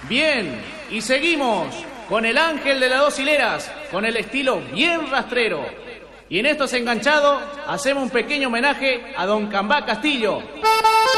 Bien, y seguimos con el Ángel de las Dos Hileras, con el estilo bien rastrero. Y en estos enganchados hacemos un pequeño homenaje a don Cambá Castillo.